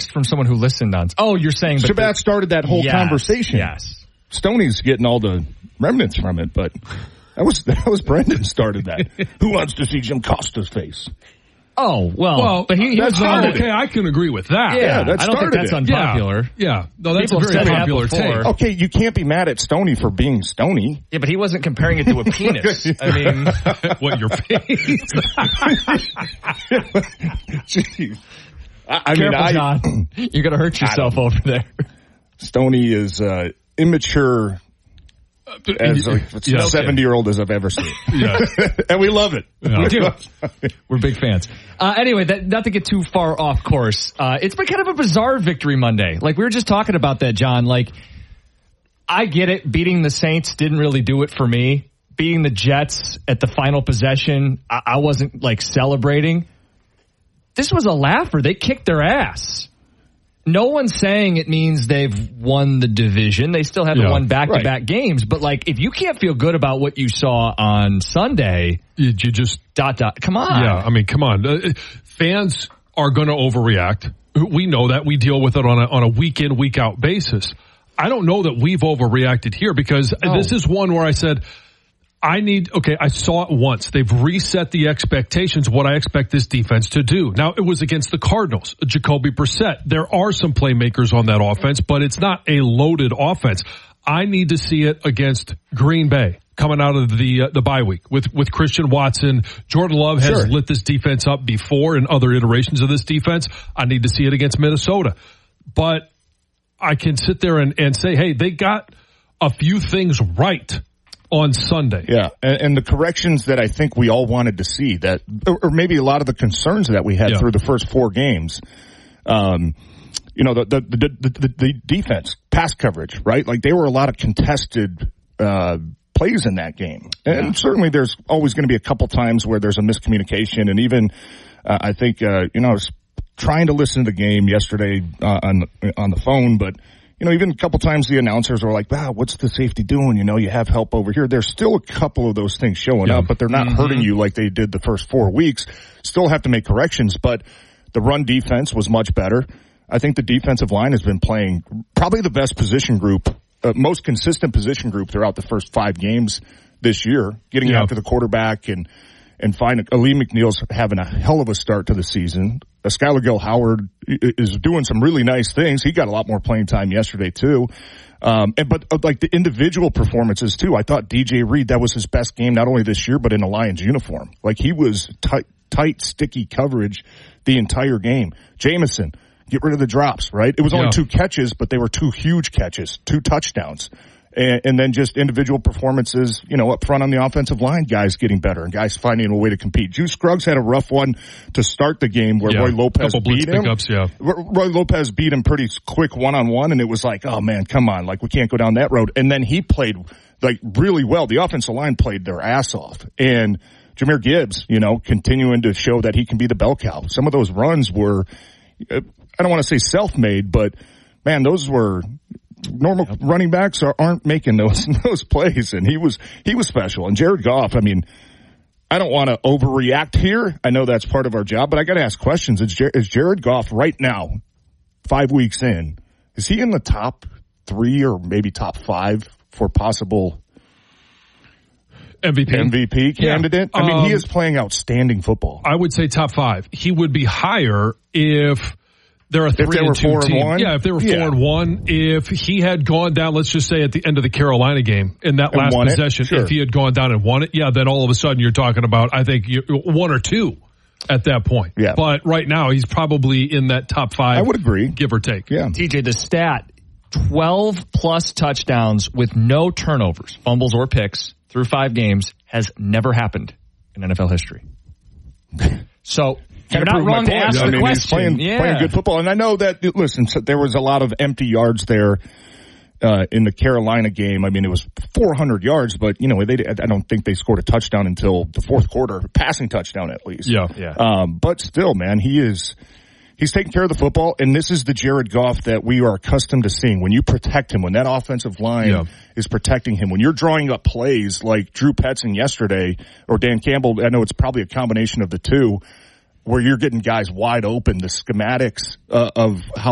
text from someone who listened on. Oh, you're saying Shabbat started that whole conversation. Yes. Stoney's getting all the remnants from it, but that was Brendan started that. Who wants to see Jim Costa's face? Oh, well but he was okay, I can agree with that. Yeah, I don't think that's unpopular. Yeah. No, that's People a very popular said that take. before. Okay, you can't be mad at Stoney for being Stoney. Yeah, but he wasn't comparing it to a penis. I mean, What, your face? Jeez. John. You're going to hurt yourself over there. Stoney is immature as a 70-year-old as I've ever seen. Yeah. And we love it. Yeah. We do. We're big fans. Anyway, not to get too far off course, it's been kind of a bizarre victory Monday. Like, we were just talking about that, John. Like, I get it. Beating the Saints didn't really do it for me. Beating the Jets at the final possession, I wasn't, like, celebrating. This was a laugher. They kicked their ass. No one's saying it means they've won the division. They still haven't won back-to-back games. But, like, if you can't feel good about what you saw on Sunday, you just... Come on. Yeah, I mean, come on. Fans are going to overreact. We know that. We deal with it on a week-in, week-out basis. I don't know that we've overreacted here because this is one where I said... I saw it once. They've reset the expectations of what I expect this defense to do. Now, it was against the Cardinals, Jacoby Brissett. There are some playmakers on that offense, but it's not a loaded offense. I need to see it against Green Bay coming out of the bye week with Christian Watson. Jordan Love has lit this defense up before in other iterations of this defense. I need to see it against Minnesota. But I can sit there and say, hey, they got a few things right on Sunday. Yeah, and the corrections that I think we all wanted to see, that, or maybe a lot of the concerns that we had through the first four games, the defense, pass coverage, right? Like, there were a lot of contested plays in that game. And certainly there's always going to be a couple times where there's a miscommunication, and even I think, I was trying to listen to the game yesterday on the phone, but even a couple times the announcers were like, wow, what's the safety doing? You have help over here. There's still a couple of those things showing up, but they're not hurting you like they did the first 4 weeks. Still have to make corrections, but the run defense was much better. I think the defensive line has been playing probably the best position group, most consistent position group throughout the first 5 games this year, getting after the quarterback and finding Ali McNeil's having a hell of a start to the season. Skylar Gill-Howard is doing some really nice things. He got a lot more playing time yesterday too. But the individual performances too. I thought DJ Reed, that was his best game, not only this year, but in a Lions uniform. Like, he was tight, sticky coverage the entire game. Jameson, get rid of the drops, right? It was only 2 catches, but they were 2 huge catches, 2 touchdowns. And then just individual performances, up front on the offensive line, guys getting better and guys finding a way to compete. Juice Scruggs had a rough one to start the game where Roy Lopez beat him. Roy Lopez beat him pretty quick one-on-one, and it was like, oh man, come on, like, we can't go down that road. And then he played like really well. The offensive line played their ass off. And Jahmyr Gibbs, continuing to show that he can be the bell cow. Some of those runs were, I don't want to say self-made, but man, those were normal running backs aren't making those plays, and he was special. And Jared Goff, I mean, I don't want to overreact here. I know that's part of our job, but I got to ask questions. Is Jared Goff right now, 5 weeks in, is he in the top 3 or maybe top 5 for possible MVP candidate? I mean, he is playing outstanding football. I would say top 5. He would be higher if they're a 3-2 team. Yeah, if they were 4-1, if he had gone down, let's just say at the end of the Carolina game in that last possession, if he had gone down and won it, then all of a sudden you're talking about, I think, 1 or 2 at that point. Yeah. But right now he's probably in that top 5. I would agree, give or take. Yeah. TJ, the stat: 12 plus touchdowns with no turnovers, fumbles or picks through 5 games has never happened in NFL history. So. You're not wrong to ask the question. He's playing good football. And I know that, listen, there was a lot of empty yards there in the Carolina game. I mean, it was 400 yards, but, I don't think they scored a touchdown until the fourth quarter, passing touchdown at least. Yeah. But still, man, he's taking care of the football, and this is the Jared Goff that we are accustomed to seeing. When you protect him, when that offensive line is protecting him, when you're drawing up plays like Drew Petzing yesterday or Dan Campbell, I know it's probably a combination of the two, where you're getting guys wide open, the schematics of how